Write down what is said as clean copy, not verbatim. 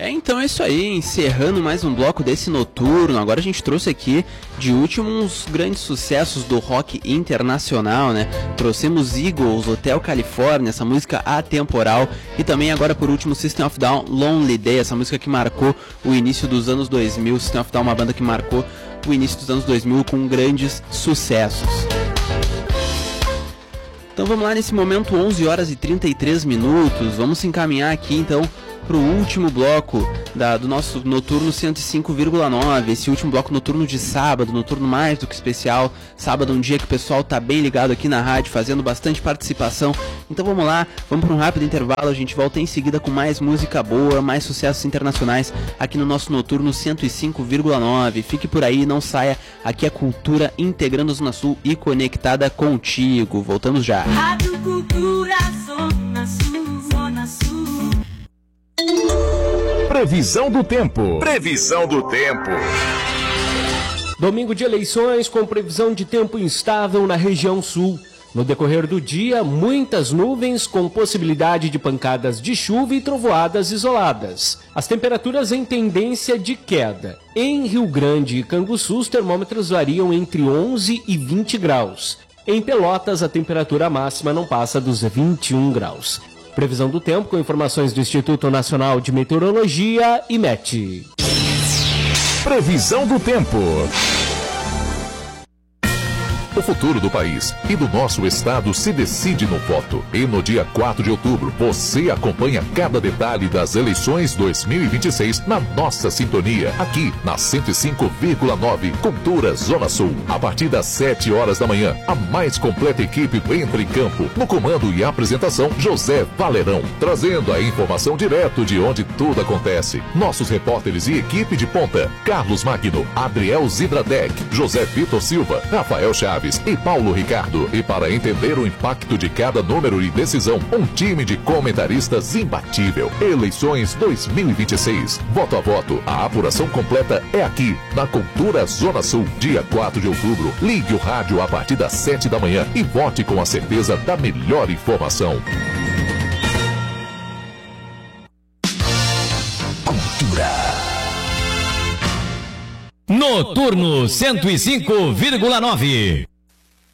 Então é isso aí, encerrando mais um bloco desse noturno. Agora a gente trouxe aqui de último uns grandes sucessos do rock internacional, né? Trouxemos Eagles, Hotel California, essa música atemporal, e também agora por último System of a Down, Lonely Day, essa música que marcou o início dos anos 2000. System of a Down, uma banda que marcou o início dos anos 2000 com grandes sucessos. Então vamos lá, nesse momento 11 horas e 33 minutos, vamos se encaminhar aqui então para o último bloco do nosso noturno 105,9, esse último bloco noturno de sábado, noturno mais do que especial, sábado um dia que o pessoal tá bem ligado aqui na rádio, fazendo bastante participação. Então vamos lá, vamos para um rápido intervalo, a gente volta em seguida com mais música boa, mais sucessos internacionais aqui no nosso noturno 105,9. Fique por aí, não saia, aqui é Cultura integrando a Zona Sul e conectada contigo. Voltamos já. Rádio Cultura Zona Sul, Zona Sul. Previsão do tempo. Previsão do tempo. Domingo de eleições com previsão de tempo instável na região sul. No decorrer do dia, muitas nuvens com possibilidade de pancadas de chuva e trovoadas isoladas. As temperaturas em tendência de queda. Em Rio Grande e Canguçu, os termômetros variam entre 11 e 20 graus. Em Pelotas, a temperatura máxima não passa dos 21 graus. Previsão do tempo com informações do Instituto Nacional de Meteorologia, IMET. Previsão do tempo. O futuro do país e do nosso estado se decide no voto. E no dia 4 de outubro, você acompanha cada detalhe das eleições 2026 na nossa sintonia, aqui na 105,9 Cultura Zona Sul. A partir das 7 horas da manhã, a mais completa equipe entra em campo. No comando e apresentação, José Valerão, trazendo a informação direto de onde tudo acontece. Nossos repórteres e equipe de ponta, Carlos Magno, Adriel Zidradec, José Vitor Silva, Rafael Chaves e Paulo Ricardo. E para entender o impacto de cada número e decisão, um time de comentaristas imbatível. Eleições 2026. Voto a voto. A apuração completa é aqui, na Cultura Zona Sul. Dia 4 de outubro. Ligue o rádio a partir das 7 da manhã e vote com a certeza da melhor informação. Cultura. Noturno 105,9.